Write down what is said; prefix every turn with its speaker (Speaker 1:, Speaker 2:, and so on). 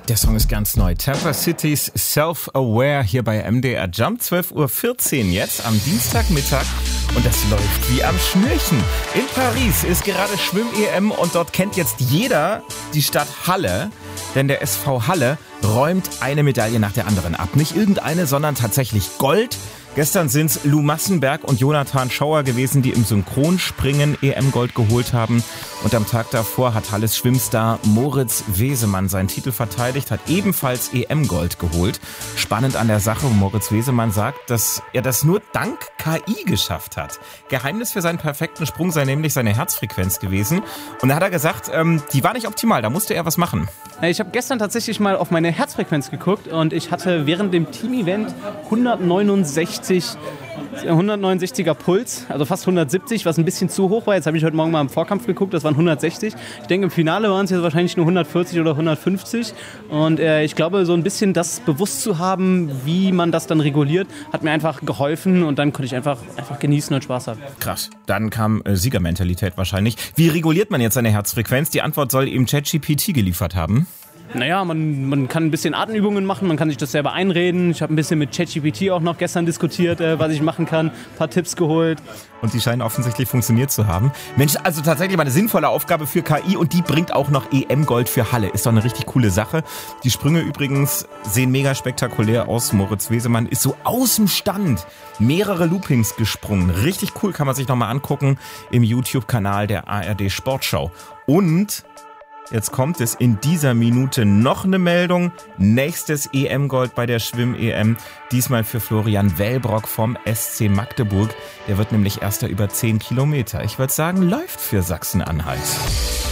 Speaker 1: Der Song ist ganz neu. Tampa City's Self-Aware hier bei MDR Jump. 12:14 Uhr jetzt am Dienstagmittag. Und das läuft wie am Schnürchen. In Paris ist gerade Schwimm-EM und dort kennt jetzt jeder die Stadt Halle. Denn der SV Halle räumt eine Medaille nach der anderen ab. Nicht irgendeine, sondern tatsächlich Gold. Gestern sind es Lou Massenberg und Jonathan Schauer gewesen, die im Synchronspringen EM-Gold geholt haben. Und am Tag davor hat Halles Schwimmstar Moritz Wesemann seinen Titel verteidigt, hat ebenfalls EM-Gold geholt. Spannend an der Sache, Moritz Wesemann sagt, dass er das nur dank KI geschafft hat. Geheimnis für seinen perfekten Sprung sei nämlich seine Herzfrequenz gewesen. Und da hat er gesagt, die war nicht optimal, da musste er was machen.
Speaker 2: Ich habe gestern tatsächlich mal auf meine Herzfrequenz geguckt und ich hatte während dem Team-Event 169er Puls, also fast 170, was ein bisschen zu hoch war. Jetzt habe ich heute Morgen mal im Vorkampf geguckt, das waren 160. Ich denke, im Finale waren es jetzt wahrscheinlich nur 140 oder 150. Und ich glaube, so ein bisschen das bewusst zu haben, wie man das dann reguliert, hat mir einfach geholfen und dann konnte ich einfach genießen und Spaß haben.
Speaker 1: Krass, dann kam Siegermentalität wahrscheinlich. Wie reguliert man jetzt seine Herzfrequenz? Die Antwort soll ihm ChatGPT geliefert haben.
Speaker 2: Naja, man kann ein bisschen Atemübungen machen, man kann sich das selber einreden. Ich habe ein bisschen mit ChatGPT auch noch gestern diskutiert, was ich machen kann, ein paar Tipps geholt.
Speaker 1: Und die scheinen offensichtlich funktioniert zu haben. Mensch, also tatsächlich mal eine sinnvolle Aufgabe für KI und die bringt auch noch EM-Gold für Halle. Ist doch eine richtig coole Sache. Die Sprünge übrigens sehen mega spektakulär aus. Moritz Wesemann ist so aus dem Stand mehrere Loopings gesprungen. Richtig cool, kann man sich nochmal angucken im YouTube-Kanal der ARD Sportschau. Und jetzt kommt es in dieser Minute noch eine Meldung. Nächstes EM-Gold bei der Schwimm-EM. Diesmal für Florian Wellbrock vom SC Magdeburg. Der wird nämlich Erster über 10 Kilometer. Ich würde sagen, läuft für Sachsen-Anhalt.